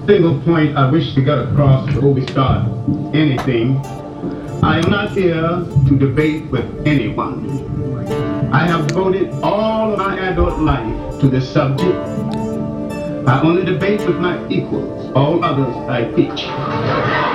single point I wish to get across before we start anything. I am not here to debate with anyone. I have devoted all of my adult life to this subject. I only debate with my equals. All others I teach.